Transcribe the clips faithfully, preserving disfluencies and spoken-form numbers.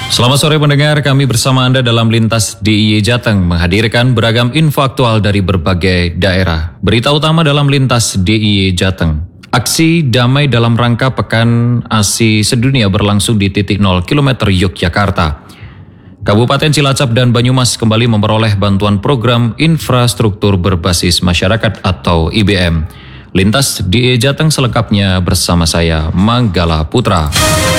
Selamat sore pendengar, kami bersama Anda dalam Lintas D I Y Jateng menghadirkan beragam info aktual dari berbagai daerah. Berita utama dalam Lintas D I Y Jateng. Aksi damai dalam rangka Pekan A S I Sedunia berlangsung di titik nol kilometer Yogyakarta. Kabupaten Cilacap dan Banyumas kembali memperoleh bantuan program infrastruktur berbasis masyarakat atau I B M. Lintas D I Y Jateng selengkapnya bersama saya, Manggala Putra.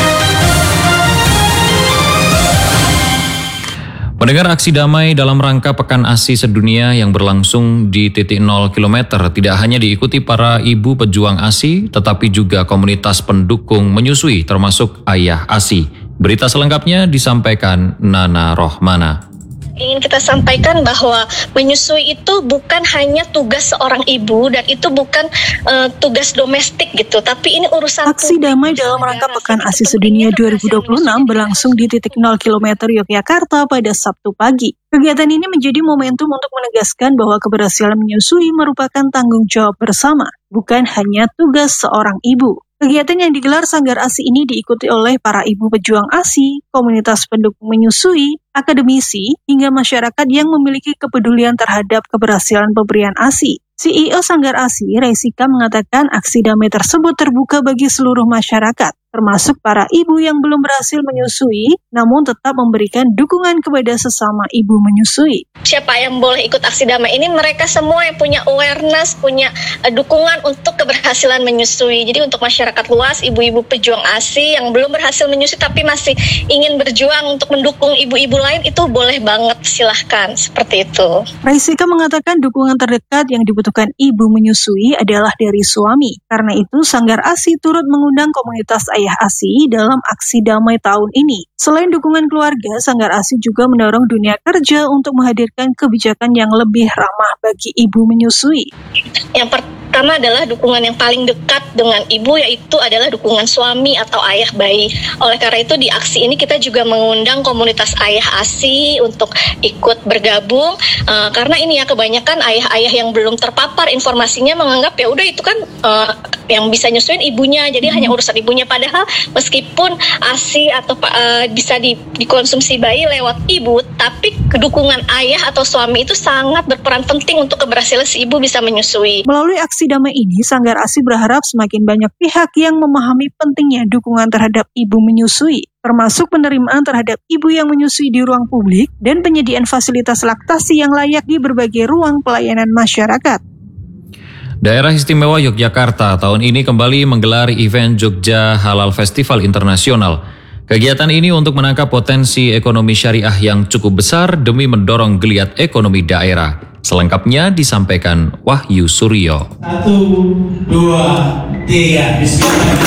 Pendengar, aksi damai dalam rangka Pekan A S I Sedunia yang berlangsung di titik nol kilometer tidak hanya diikuti para ibu pejuang A S I, tetapi juga komunitas pendukung menyusui termasuk ayah A S I. Berita selengkapnya disampaikan Nana Rohmana. Ingin kita sampaikan bahwa menyusui itu bukan hanya tugas seorang ibu dan itu bukan uh, tugas domestik gitu, tapi ini urusan aksi damai dalam rangka Pekan A S I Sedunia dua ribu dua puluh enam berlangsung di titik nol kilometer Yogyakarta pada Sabtu pagi. Kegiatan ini menjadi momentum untuk menegaskan bahwa keberhasilan menyusui merupakan tanggung jawab bersama, bukan hanya tugas seorang ibu. Kegiatan yang digelar Sanggar A S I ini diikuti oleh para ibu pejuang A S I, komunitas pendukung menyusui, akademisi, hingga masyarakat yang memiliki kepedulian terhadap keberhasilan pemberian A S I. C E O Sanggar A S I, Raisika, mengatakan aksi damai tersebut terbuka bagi seluruh masyarakat, termasuk para ibu yang belum berhasil menyusui, namun tetap memberikan dukungan kepada sesama ibu menyusui. Siapa yang boleh ikut aksi damai ini? Mereka semua yang punya awareness, punya uh, dukungan untuk keberhasilan menyusui. Jadi untuk masyarakat luas, ibu-ibu pejuang A S I yang belum berhasil menyusui tapi masih ingin berjuang untuk mendukung ibu-ibu lain, itu boleh banget, silahkan, seperti itu. Raisika mengatakan dukungan terdekat yang dibutuhkan ibu menyusui adalah dari suami. Karena itu, Sanggar A S I turut mengundang komunitas ayah A S I dalam aksi damai tahun ini. Selain dukungan keluarga, Sanggar A S I juga mendorong dunia kerja untuk menghadirkan kebijakan yang lebih ramah bagi ibu menyusui. Yang pertama adalah dukungan yang paling dekat dengan ibu, yaitu adalah dukungan suami atau ayah bayi. Oleh karena itu di aksi ini kita juga mengundang komunitas ayah A S I untuk ikut bergabung, uh, karena ini ya kebanyakan ayah-ayah yang belum terpapar informasinya menganggap ya udah itu kan uh, yang bisa nyusuin ibunya, jadi hmm. hanya urusan ibunya. Padahal meskipun A S I atau uh, bisa di, dikonsumsi bayi lewat ibu, tapi dukungan ayah atau suami itu sangat berperan penting untuk keberhasilan si ibu bisa menyusui. Melalui aksi damai ini, Sanggar A S I berharap semakin banyak pihak yang memahami pentingnya dukungan terhadap ibu menyusui, termasuk penerimaan terhadap ibu yang menyusui di ruang publik dan penyediaan fasilitas laktasi yang layak di berbagai ruang pelayanan masyarakat. Daerah Istimewa Yogyakarta tahun ini kembali menggelar event Jogja Halal Festival Internasional. Kegiatan ini untuk menangkap potensi ekonomi syariah yang cukup besar demi mendorong geliat ekonomi daerah. Selengkapnya disampaikan Wahyu Suryo. Satu, dua, tiga, bismillah.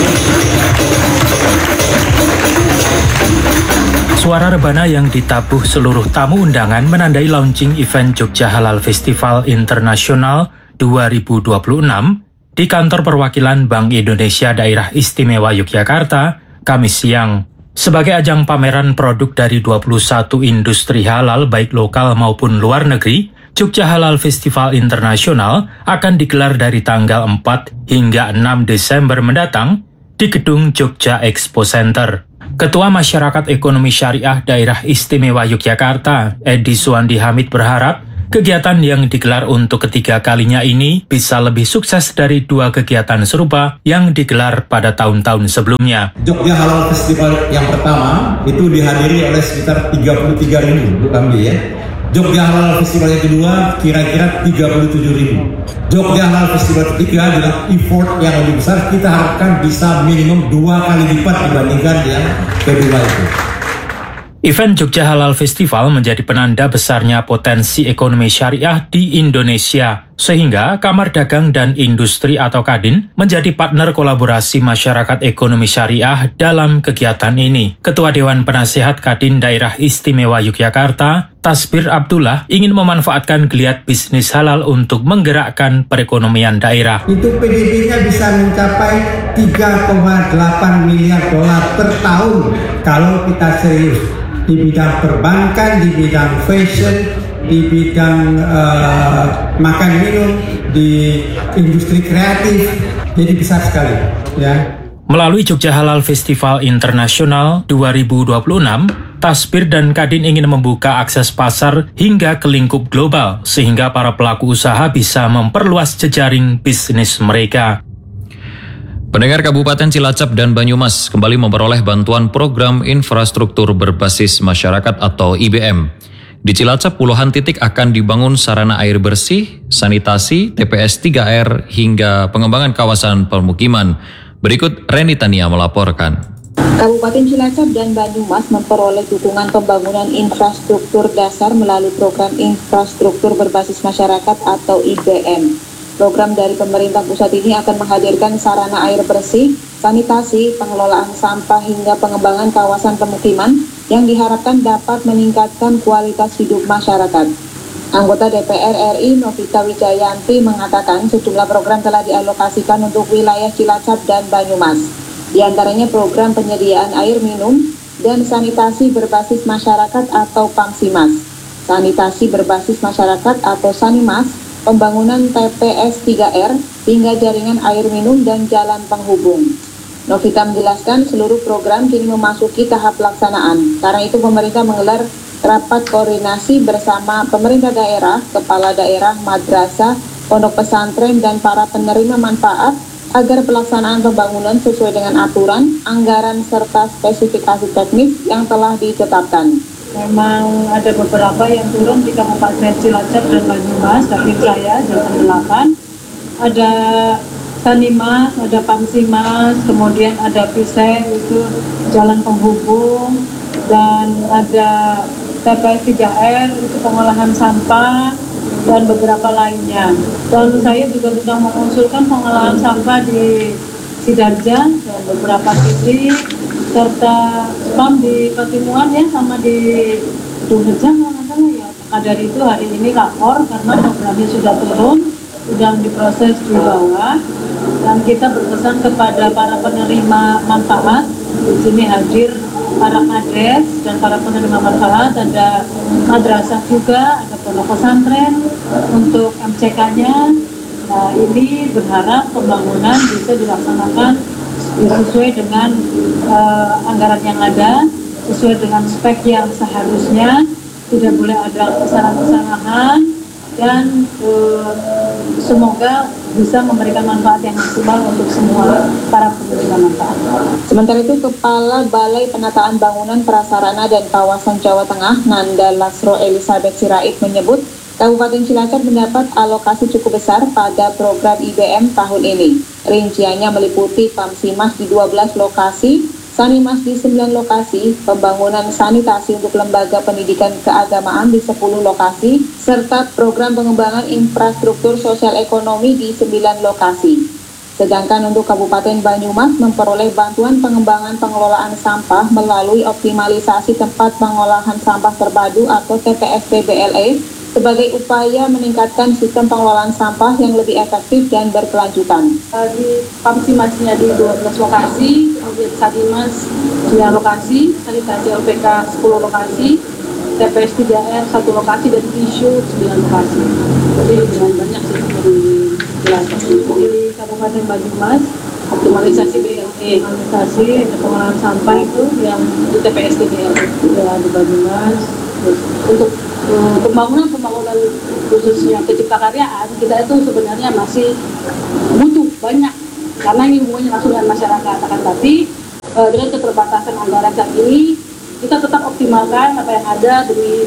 Suara rebana yang ditabuh seluruh tamu undangan menandai launching event Jogja Halal Festival Internasional dua ribu dua puluh enam di kantor perwakilan Bank Indonesia Daerah Istimewa Yogyakarta, Kamis siang. Sebagai ajang pameran produk dari dua puluh satu industri halal baik lokal maupun luar negeri, Jogja Halal Festival Internasional akan digelar dari tanggal empat hingga enam Desember mendatang di Gedung Jogja Expo Center. Ketua Masyarakat Ekonomi Syariah Daerah Istimewa Yogyakarta, Edi Suwandi Hamid, berharap kegiatan yang digelar untuk ketiga kalinya ini bisa lebih sukses dari dua kegiatan serupa yang digelar pada tahun-tahun sebelumnya. Jogja Halal Festival yang pertama itu dihadiri oleh sekitar tiga puluh tiga ribu, kami ya. Jogja Halal Festival yang kedua kira-kira tiga puluh tujuh ribu. Jogja Halal Festival ketiga dengan effort yang lebih besar, kita harapkan bisa minimum dua kali lipat dibandingkan yang kedua itu. Event Jogja Halal Festival menjadi penanda besarnya potensi ekonomi syariah di Indonesia, sehingga Kamar Dagang dan Industri atau Kadin menjadi partner kolaborasi masyarakat ekonomi syariah dalam kegiatan ini. Ketua Dewan Penasehat Kadin Daerah Istimewa Yogyakarta, Tasbir Abdullah, ingin memanfaatkan geliat bisnis halal untuk menggerakkan perekonomian daerah. Itu P D B-nya bisa mencapai tiga koma delapan miliar dolar per tahun kalau kita serius. Di bidang perbankan, di bidang fashion, di bidang uh, makan minum, di industri kreatif, jadi besar sekali, ya. Melalui Jogja Halal Festival Internasional dua ribu dua puluh enam, Tasbir dan Kadin ingin membuka akses pasar hingga ke lingkup global, sehingga para pelaku usaha bisa memperluas jejaring bisnis mereka. Pendengar Kabupaten Cilacap dan Banyumas kembali memperoleh bantuan program infrastruktur berbasis masyarakat atau I B M. Di Cilacap puluhan titik akan dibangun sarana air bersih, sanitasi, T P S tiga R, hingga pengembangan kawasan permukiman. Berikut Reni Tania melaporkan. Kabupaten Cilacap dan Banyumas memperoleh dukungan pembangunan infrastruktur dasar melalui program infrastruktur berbasis masyarakat atau I B M. Program dari pemerintah pusat ini akan menghadirkan sarana air bersih, sanitasi, pengelolaan sampah hingga pengembangan kawasan pemukiman yang diharapkan dapat meningkatkan kualitas hidup masyarakat. Anggota D P R R I Novita Wijayanti mengatakan sejumlah program telah dialokasikan untuk wilayah Cilacap dan Banyumas. Di antaranya program penyediaan air minum dan sanitasi berbasis masyarakat atau PAMSIMAS, sanitasi berbasis masyarakat atau SANIMAS, pembangunan T P S tiga R, hingga jaringan air minum dan jalan penghubung. Novita menjelaskan seluruh program kini memasuki tahap pelaksanaan. Karena itu pemerintah menggelar rapat koordinasi bersama pemerintah daerah, kepala daerah, madrasah, pondok pesantren, dan para penerima manfaat agar pelaksanaan pembangunan sesuai dengan aturan, anggaran, serta spesifikasi teknis yang telah ditetapkan. Memang ada beberapa yang turun di Kabupaten Cilacap dan Banyumas, tapi saya jalan delapan. Ada SANIMAS, ada PAMSIMAS, kemudian ada PISEK, itu jalan penghubung, dan ada T P S tiga R, itu pengolahan sampah, dan beberapa lainnya. Dan saya juga sudah mengusulkan pengolahan sampah di Sidarja dan beberapa titik, serta spam di Patimuan ya, sama di Dureja kalau nggak salah ya. Maka dari itu hari ini lapor karena programnya sudah turun, sudah diproses di bawah, dan kita berpesan kepada para penerima manfaat. Di sini hadir para kades dan para penerima manfaat, ada madrasah juga, ada pondok pesantren untuk M C K-nya. Nah, ini berharap pembangunan bisa dilaksanakan sesuai dengan uh, anggaran yang ada, sesuai dengan spek yang seharusnya, tidak boleh ada kesalahan-kesalahan, dan uh, semoga bisa memberikan manfaat yang maksimal untuk semua para penerima manfaat. Sementara itu, Kepala Balai Penataan Bangunan Prasarana dan Kawasan Jawa Tengah, Nanda Lasro Elizabeth Sirait, menyebut Kabupaten Cilacap mendapat alokasi cukup besar pada program I B M tahun ini. Rinciannya meliputi PAMSIMAS di dua belas lokasi, SANIMAS di sembilan lokasi, pembangunan sanitasi untuk lembaga pendidikan keagamaan di sepuluh lokasi, serta program pengembangan infrastruktur sosial ekonomi di sembilan lokasi. Sedangkan untuk Kabupaten Banyumas memperoleh bantuan pengembangan pengelolaan sampah melalui optimalisasi tempat pengolahan sampah terpadu atau T P S P B L E sebagai upaya meningkatkan sistem pengelolaan sampah yang lebih efektif dan berkelanjutan. Di PAMSIMAS-nya di dua belas lokasi, kemudian SANIMAS sembilan lokasi, sanitasi L P K sepuluh lokasi, T P S tiga R satu lokasi, dan tisu sembilan lokasi. Jadi lumayan banyak sih dari Cilacap. Di Kabupaten Banyumas, optimalisasi B L E, optimalisasi pengolahan sampah itu yang di T P S tiga R di Banyumas. Untuk pembangunan pembangunan khususnya keciptakaryaan, kita itu sebenarnya masih butuh banyak karena ini hubungannya langsung dengan masyarakat. Akan tapi uh, dengan keterbatasan anggaran saat ini, kita tetap optimalkan apa yang ada demi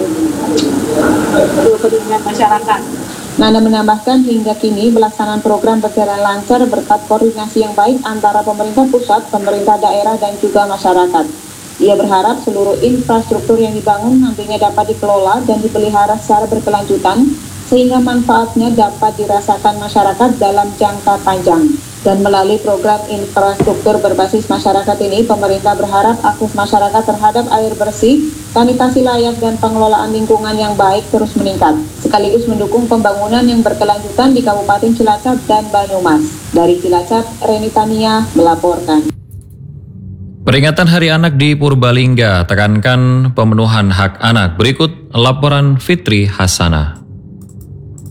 uh, kepentingan masyarakat. Nanda menambahkan hingga kini pelaksanaan program berjalan lancar berkat koordinasi yang baik antara pemerintah pusat, pemerintah daerah, dan juga masyarakat. Ia berharap seluruh infrastruktur yang dibangun nantinya dapat dikelola dan dipelihara secara berkelanjutan sehingga manfaatnya dapat dirasakan masyarakat dalam jangka panjang. Dan melalui program infrastruktur berbasis masyarakat ini, pemerintah berharap akses masyarakat terhadap air bersih, sanitasi layak, dan pengelolaan lingkungan yang baik terus meningkat, sekaligus mendukung pembangunan yang berkelanjutan di Kabupaten Cilacap dan Banyumas. Dari Cilacap, Reni Tania melaporkan. Peringatan Hari Anak di Purbalingga tekankan pemenuhan hak anak. Berikut laporan Fitri Hasanah.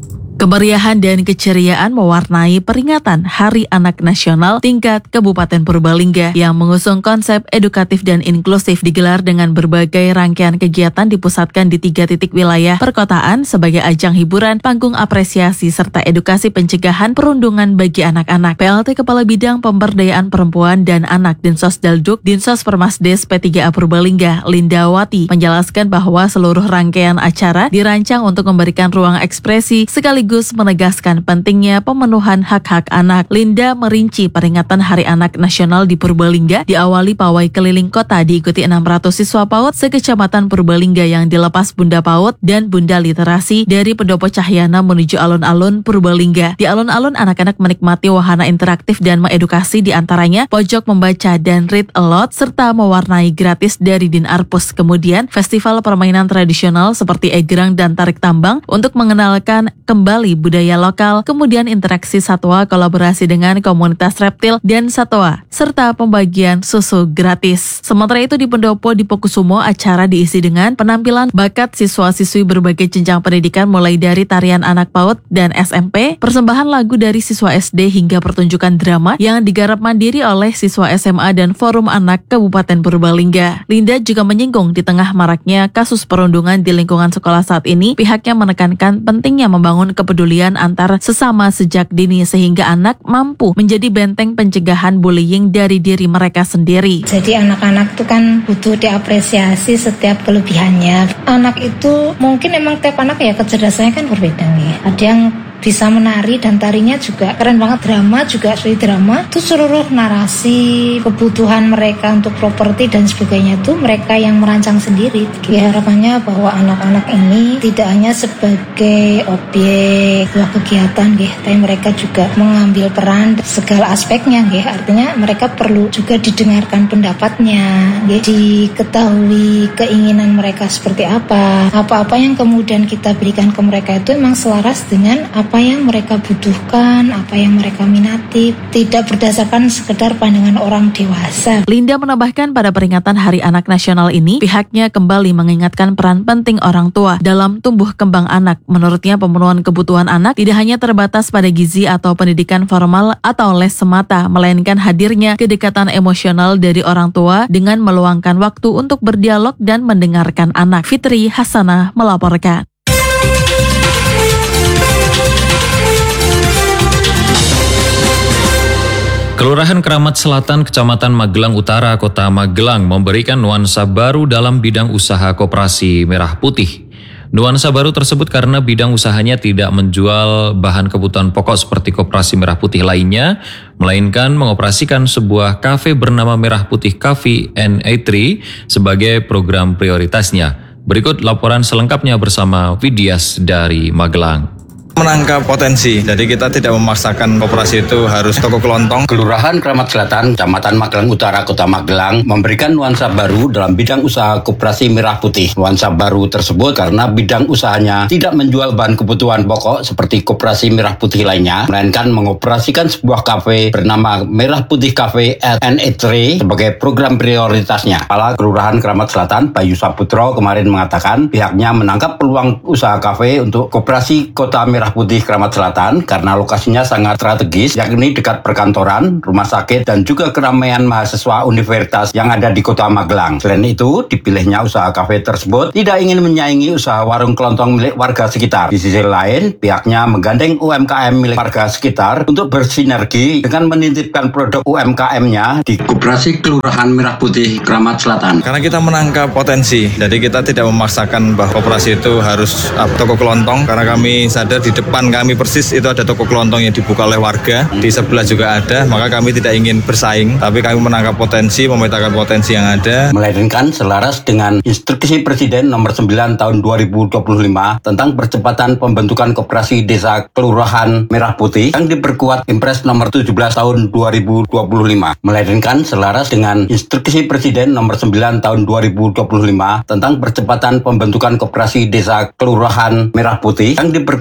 Kemeriahan dan keceriaan mewarnai peringatan Hari Anak Nasional tingkat Kabupaten Purbalingga yang mengusung konsep edukatif dan inklusif digelar dengan berbagai rangkaian kegiatan dipusatkan di tiga titik wilayah perkotaan sebagai ajang hiburan, panggung apresiasi, serta edukasi pencegahan perundungan bagi anak-anak. P L T Kepala Bidang Pemberdayaan Perempuan dan Anak Dinsos Dalduk Dinsos Permasdes P tiga A Purbalingga, Lindawati, menjelaskan bahwa seluruh rangkaian acara dirancang untuk memberikan ruang ekspresi sekaligus menegaskan pentingnya pemenuhan hak-hak anak. Linda merinci peringatan Hari Anak Nasional di Purbalingga diawali pawai keliling kota diikuti enam ratus siswa PAUD sekecamatan Purbalingga yang dilepas Bunda PAUD dan Bunda Literasi dari Pendopo Cahyana menuju alun-alun Purbalingga. Di alun-alun anak-anak menikmati wahana interaktif dan mengedukasi, di antaranya pojok membaca dan read aloud serta mewarnai gratis dari Din Arpus. Kemudian festival permainan tradisional seperti egrang dan tarik tambang untuk mengenalkan kembali budaya lokal, kemudian interaksi satwa kolaborasi dengan komunitas reptil dan satwa, serta pembagian susu gratis. Sementara itu di Pendopo Dipokusumo, acara diisi dengan penampilan bakat siswa-siswi berbagai jenjang pendidikan mulai dari tarian anak PAUD dan S M P, persembahan lagu dari siswa S D hingga pertunjukan drama yang digarap mandiri oleh siswa S M A dan Forum Anak Kabupaten Purbalingga. Linda juga menyinggung di tengah maraknya kasus perundungan di lingkungan sekolah saat ini, pihaknya menekankan pentingnya membangun kepedulian antar sesama sejak dini sehingga anak mampu menjadi benteng pencegahan bullying dari diri mereka sendiri. Jadi anak-anak itu kan butuh diapresiasi setiap kelebihannya. Anak itu mungkin emang tiap anak ya kecerdasannya kan berbeda nih. Ada yang bisa menari dan tarinya juga keren banget. Drama juga seperti drama itu seluruh narasi kebutuhan mereka untuk properti dan sebagainya itu mereka yang merancang sendiri. Ya, harapannya bahwa anak-anak ini tidak hanya sebagai objek sebuah kegiatan gitu, tapi mereka juga mengambil peran segala aspeknya gitu. Artinya mereka perlu juga didengarkan pendapatnya gitu, diketahui keinginan mereka seperti apa. Apa-apa yang kemudian kita berikan ke mereka itu memang selaras dengan apa apa yang mereka butuhkan, apa yang mereka minati, tidak berdasarkan sekedar pandangan orang dewasa. Linda menambahkan pada peringatan Hari Anak Nasional ini, pihaknya kembali mengingatkan peran penting orang tua dalam tumbuh kembang anak. Menurutnya pemenuhan kebutuhan anak tidak hanya terbatas pada gizi atau pendidikan formal atau les semata, melainkan hadirnya kedekatan emosional dari orang tua dengan meluangkan waktu untuk berdialog dan mendengarkan anak. Fitri Hasanah melaporkan. Kelurahan Keramat Selatan, Kecamatan Magelang Utara, Kota Magelang memberikan nuansa baru dalam bidang usaha koperasi merah putih. Nuansa baru tersebut karena bidang usahanya tidak menjual bahan kebutuhan pokok seperti koperasi merah putih lainnya, melainkan mengoperasikan sebuah kafe bernama Merah Putih Cafe and Eatery sebagai program prioritasnya. Berikut laporan selengkapnya bersama Vidias dari Magelang. Menangkap potensi, jadi kita tidak memaksakan koperasi itu harus toko kelontong. Kelurahan Keramat Selatan, Kecamatan Magelang Utara, Kota Magelang memberikan nuansa baru dalam bidang usaha koperasi merah putih. Nuansa baru tersebut karena bidang usahanya tidak menjual bahan kebutuhan pokok seperti koperasi merah putih lainnya, melainkan mengoperasikan sebuah kafe bernama Merah Putih Cafe and Eatery sebagai program prioritasnya. Kepala Kelurahan Keramat Selatan, Bayu Saputro, kemarin mengatakan pihaknya menangkap peluang usaha kafe untuk koperasi Kota Merah Putih Keramat Selatan karena lokasinya sangat strategis, yakni dekat perkantoran, rumah sakit, dan juga keramaian mahasiswa universitas yang ada di Kota Magelang. Selain itu, dipilihnya usaha kafe tersebut tidak ingin menyaingi usaha warung kelontong milik warga sekitar. Di sisi lain, pihaknya menggandeng U M K M milik warga sekitar untuk bersinergi dengan menitipkan produk U M K M-nya di Koperasi Kelurahan Merah Putih Keramat Selatan. Karena kita menangkap potensi, jadi kita tidak memaksakan bahwa koperasi itu harus uh, toko kelontong, karena kami sadar di depan kami persis itu ada toko kelontong yang dibuka oleh warga, di sebelah juga ada, maka kami tidak ingin bersaing, tapi kami menangkap potensi, memetakan potensi yang ada. Melainkan selaras dengan Instruksi Presiden nomor sembilan tahun dua ribu dua puluh lima tentang percepatan pembentukan koperasi desa Kelurahan Merah Putih yang diperkuat Impres nomor tujuh belas tahun dua ribu dua puluh lima. Melainkan selaras dengan Instruksi Presiden nomor sembilan tahun dua ribu dua puluh lima tentang percepatan pembentukan koperasi desa Kelurahan Merah Putih yang diperkuat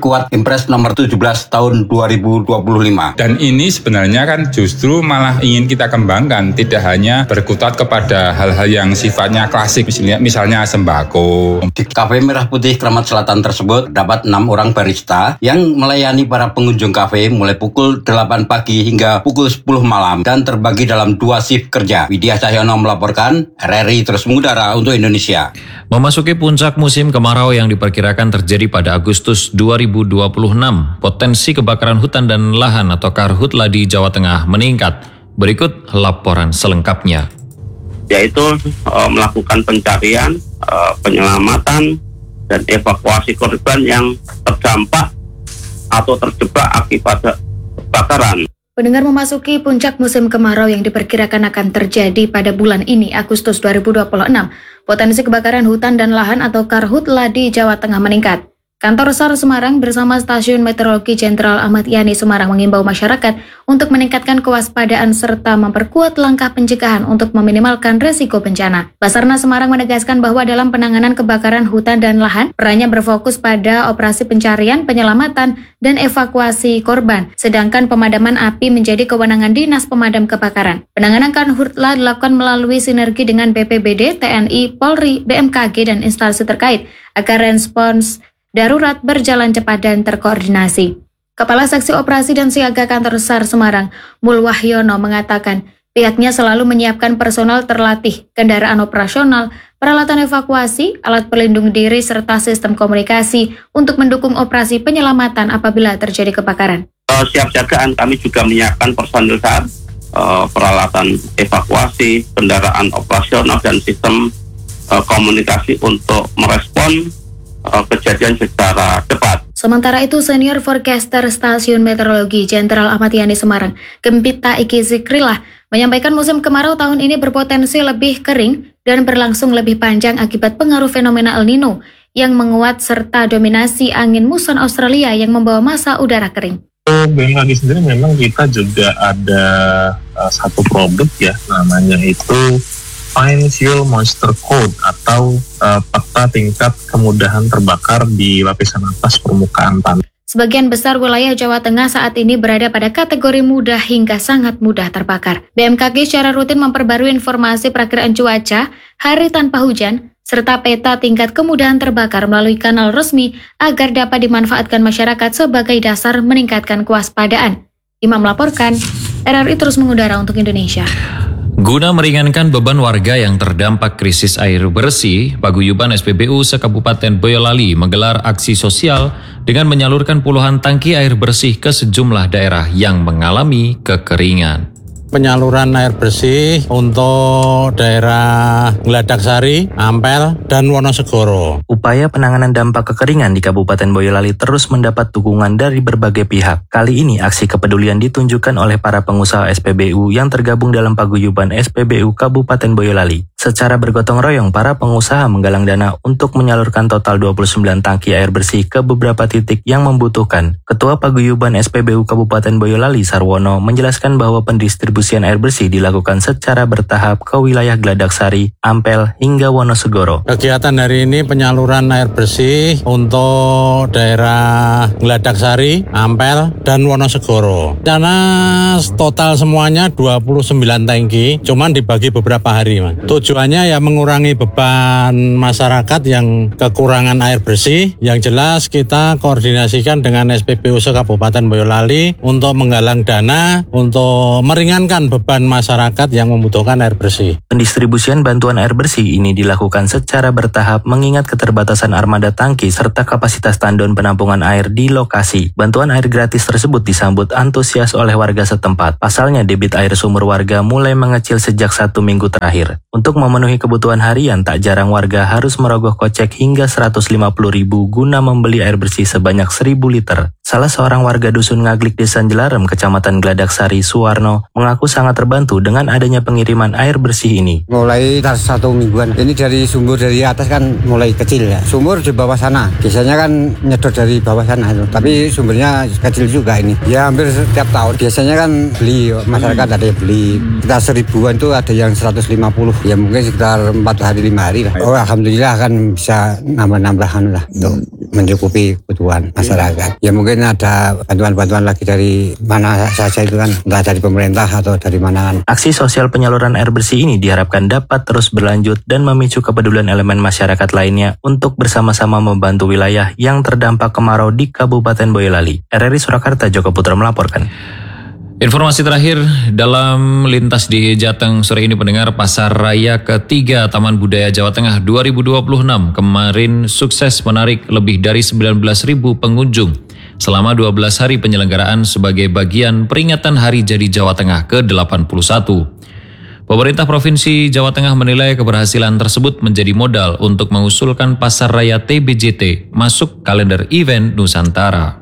Impres nomor tujuh belas tahun dua ribu dua puluh lima. Dan ini sebenarnya kan justru malah ingin kita kembangkan, tidak hanya berkutat kepada hal-hal yang sifatnya klasik, misalnya, misalnya sembako. Di Kafe Merah Putih Kramat Selatan tersebut dapat enam orang barista yang melayani para pengunjung kafe mulai pukul delapan pagi hingga pukul sepuluh malam dan terbagi dalam dua shift kerja. Widya Cahyono melaporkan, R R I terus mengudara untuk Indonesia. Memasuki puncak musim kemarau yang diperkirakan terjadi pada Agustus dua ribu dua puluh enam, potensi kebakaran hutan dan lahan atau karhutla di Jawa Tengah meningkat. Berikut laporan selengkapnya. Yaitu e, melakukan pencarian, e, penyelamatan, dan evakuasi korban yang terdampak atau terjebak akibat kebakaran. Pendengar, memasuki puncak musim kemarau yang diperkirakan akan terjadi pada bulan ini, Agustus dua ribu dua puluh enam, potensi kebakaran hutan dan lahan atau karhutla di Jawa Tengah meningkat. Kantor SAR Semarang bersama Stasiun Meteorologi Jenderal Ahmad Yani Semarang mengimbau masyarakat untuk meningkatkan kewaspadaan serta memperkuat langkah pencegahan untuk meminimalkan resiko bencana. Basarnas Semarang menegaskan bahwa dalam penanganan kebakaran hutan dan lahan, perannya berfokus pada operasi pencarian, penyelamatan, dan evakuasi korban, sedangkan pemadaman api menjadi kewenangan Dinas Pemadam Kebakaran. Penanganan karhutla dilakukan melalui sinergi dengan B P B D, T N I, Polri, B M K G, dan instansi terkait agar respons darurat berjalan cepat dan terkoordinasi. Kepala Seksi Operasi dan Siaga Kantor SAR Semarang, Mulwahyono, mengatakan pihaknya selalu menyiapkan personel terlatih, kendaraan operasional, peralatan evakuasi, alat pelindung diri, serta sistem komunikasi untuk mendukung operasi penyelamatan apabila terjadi kebakaran. Uh, siap jagaan, kami juga menyiapkan personil SAR, uh, peralatan evakuasi, kendaraan operasional, dan sistem uh, komunikasi untuk merespon kejadian secara cepat. Sementara itu, Senior Forecaster Stasiun Meteorologi Jenderal Ahmad Yani Semarang, Gempita Iki Zikrillah, menyampaikan musim kemarau tahun ini berpotensi lebih kering dan berlangsung lebih panjang akibat pengaruh fenomena El Nino yang menguat serta dominasi angin muson Australia yang membawa massa udara kering. B M K G sendiri memang kita juga ada uh, satu produk ya, namanya itu Fine Fuel Moisture Code atau uh, peta tingkat kemudahan terbakar di lapisan atas permukaan tanah. Sebagian besar wilayah Jawa Tengah saat ini berada pada kategori mudah hingga sangat mudah terbakar. B M K G secara rutin memperbarui informasi perakiraan cuaca, hari tanpa hujan, serta peta tingkat kemudahan terbakar melalui kanal resmi agar dapat dimanfaatkan masyarakat sebagai dasar meningkatkan kewaspadaan. Imam melaporkan, R R I terus mengudara untuk Indonesia. Guna meringankan beban warga yang terdampak krisis air bersih, Paguyuban S P B U se-Kabupaten Boyolali menggelar aksi sosial dengan menyalurkan puluhan tangki air bersih ke sejumlah daerah yang mengalami kekeringan. Penyaluran air bersih untuk daerah Gladaksari, Ampel, dan Wonosegoro. Upaya penanganan dampak kekeringan di Kabupaten Boyolali terus mendapat dukungan dari berbagai pihak. Kali ini aksi kepedulian ditunjukkan oleh para pengusaha S P B U yang tergabung dalam Paguyuban S P B U Kabupaten Boyolali. Secara bergotong royong, para pengusaha menggalang dana untuk menyalurkan total dua puluh sembilan tangki air bersih ke beberapa titik yang membutuhkan. Ketua Paguyuban S P B U Kabupaten Boyolali, Sarwono, menjelaskan bahwa pendistribusian air bersih dilakukan secara bertahap ke wilayah Gladaksari, Ampel, hingga Wonosegoro. Kegiatan hari ini penyaluran air bersih untuk daerah Gladaksari, Ampel, dan Wonosegoro. Dana total semuanya dua puluh sembilan tangki, cuman dibagi beberapa hari, Mas. Tujuannya ya mengurangi beban masyarakat yang kekurangan air bersih. Yang jelas kita koordinasikan dengan S P B U se-Kabupaten Boyolali untuk menggalang dana untuk meringankan beban masyarakat yang membutuhkan air bersih. Pendistribusian bantuan air bersih ini dilakukan secara bertahap mengingat keterbatasan armada tangki serta kapasitas tandon penampungan air di lokasi. Bantuan air gratis tersebut disambut antusias oleh warga setempat. Pasalnya debit air sumur warga mulai mengecil sejak satu minggu terakhir. Untuk memenuhi kebutuhan harian, tak jarang warga harus merogoh kocek hingga seratus lima puluh ribu guna membeli air bersih sebanyak seribu liter. Salah seorang warga Dusun Ngaglik, Desa Jelarem, Kecamatan Gladaksari, Suwarno, mengaku sangat terbantu dengan adanya pengiriman air bersih ini. Mulai satu mingguan, ini dari sumur dari atas kan mulai kecil ya. Sumur di bawah sana, biasanya kan nyedot dari bawah sana, tapi sumbernya kecil juga ini. Ya hampir setiap tahun, biasanya kan beli, masyarakat ada yang beli. Kita seribuan itu ada yang seratus lima puluh, ya mungkin sekitar empat hari lima hari lah. Oh alhamdulillah kan bisa nambah-nambahan lah. Tuh. mencukupi kebutuhan masyarakat. Ya mungkin ada bantuan-bantuan lagi dari mana saja itu kan, entah dari pemerintah atau dari mana kan. Aksi sosial penyaluran air bersih ini diharapkan dapat terus berlanjut dan memicu kepedulian elemen masyarakat lainnya untuk bersama-sama membantu wilayah yang terdampak kemarau di Kabupaten Boyolali. R R I Surakarta, Joko Putra melaporkan. Informasi terakhir dalam lintas di Jateng sore ini pendengar, Pasar Raya ketiga Taman Budaya Jawa Tengah dua ribu dua puluh enam kemarin sukses menarik lebih dari sembilan belas ribu pengunjung selama dua belas hari penyelenggaraan sebagai bagian peringatan Hari Jadi Jawa Tengah ke delapan puluh satu. Pemerintah Provinsi Jawa Tengah menilai keberhasilan tersebut menjadi modal untuk mengusulkan Pasar Raya T B J T masuk kalender event Nusantara.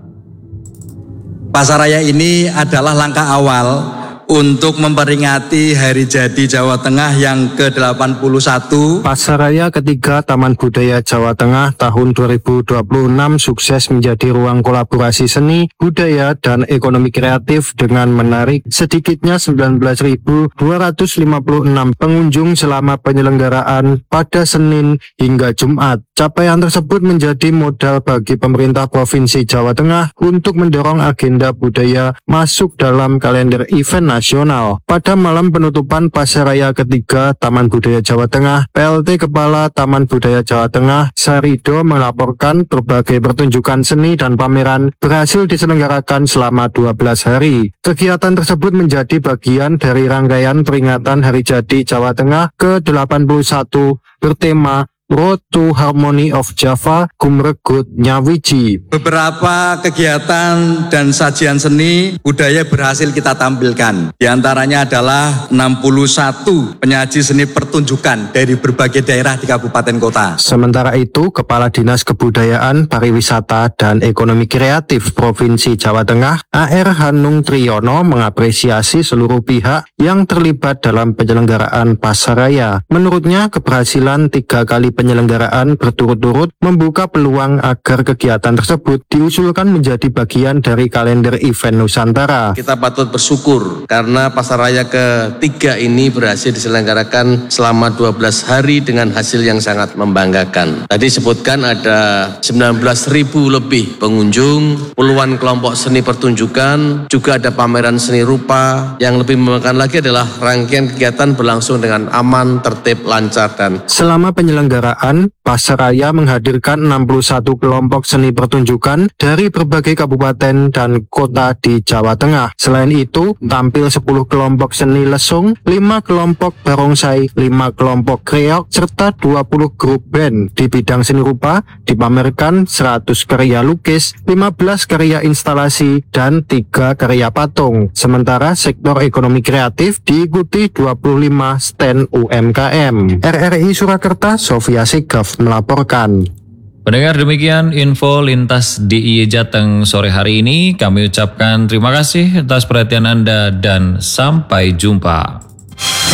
Pasar Raya ini adalah langkah awal untuk memperingati Hari Jadi Jawa Tengah yang ke delapan puluh satu. Pasar Raya ketiga Taman Budaya Jawa Tengah tahun dua ribu dua puluh enam sukses menjadi ruang kolaborasi seni, budaya, dan ekonomi kreatif dengan menarik sedikitnya sembilan belas ribu dua ratus lima puluh enam pengunjung selama penyelenggaraan pada Senin hingga Jumat. Capaian tersebut menjadi modal bagi pemerintah Provinsi Jawa Tengah untuk mendorong agenda budaya masuk dalam kalender event nasional. Pada malam penutupan Pasar Raya ketiga Taman Budaya Jawa Tengah, P L T Kepala Taman Budaya Jawa Tengah, Sarido, melaporkan berbagai pertunjukan seni dan pameran berhasil diselenggarakan selama dua belas hari. Kegiatan tersebut menjadi bagian dari rangkaian peringatan Hari Jadi Jawa Tengah ke delapan puluh satu bertema Road to Harmony of Java, Kumregut Nyawiji. Beberapa kegiatan dan sajian seni budaya berhasil kita tampilkan. Di antaranya adalah enam puluh satu penyaji seni pertunjukan dari berbagai daerah di kabupaten kota. Sementara itu, Kepala Dinas Kebudayaan, Pariwisata, dan Ekonomi Kreatif Provinsi Jawa Tengah, A R Hanung Triyono, mengapresiasi seluruh pihak yang terlibat dalam penyelenggaraan Pasar Raya. Menurutnya, keberhasilan tiga kali penyelenggaraan berturut-turut membuka peluang agar kegiatan tersebut diusulkan menjadi bagian dari kalender event Nusantara. Kita patut bersyukur karena Pasar Raya ketiga ini berhasil diselenggarakan selama dua belas hari dengan hasil yang sangat membanggakan. Tadi sebutkan ada sembilan belas ribu lebih pengunjung, puluhan kelompok seni pertunjukan, juga ada pameran seni rupa. Yang lebih membanggakan lagi adalah rangkaian kegiatan berlangsung dengan aman, tertib, lancar, dan selama penyelenggaraan Pasar Raya menghadirkan enam puluh satu kelompok seni pertunjukan dari berbagai kabupaten dan kota di Jawa Tengah. Selain itu, tampil sepuluh kelompok seni lesung, lima kelompok barongsai, lima kelompok kreok, serta dua puluh grup band. Di bidang seni rupa, dipamerkan seratus karya lukis, lima belas karya instalasi, dan tiga karya patung. Sementara sektor ekonomi kreatif diikuti dua puluh lima stand U M K M. R R I Surakarta, Sofia Segaf melaporkan. Pendengar, demikian info lintas D I Y Jateng sore hari ini. Kami ucapkan terima kasih atas perhatian Anda dan sampai jumpa.